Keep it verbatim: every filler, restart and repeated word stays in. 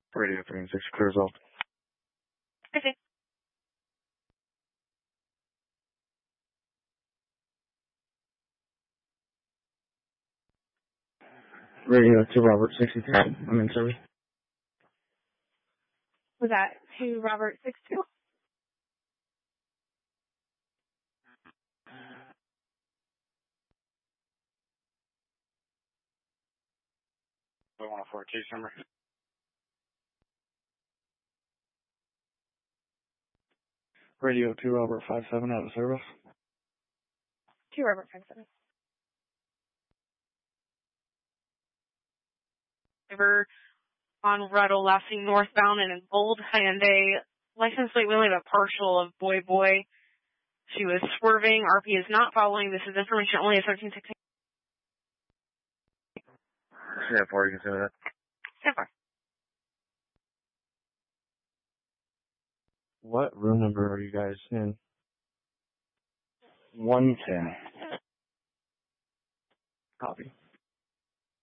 Radio three and six, clear result. Okay. Radio two, Robert sixty-three. I'm in service. Was that to Robert six two? one oh four, case number. Radio two, Robert five seven, out of service. To Robert five seven. Driver on Ruddle, last seen northbound and in bold Hyundai. License plate, we only have a partial of Boy Boy. She was swerving. R P is not following. This is information only at thirteen sixteen. Yeah, four, you can say that. So far. What room number are you guys in? one ten. Copy.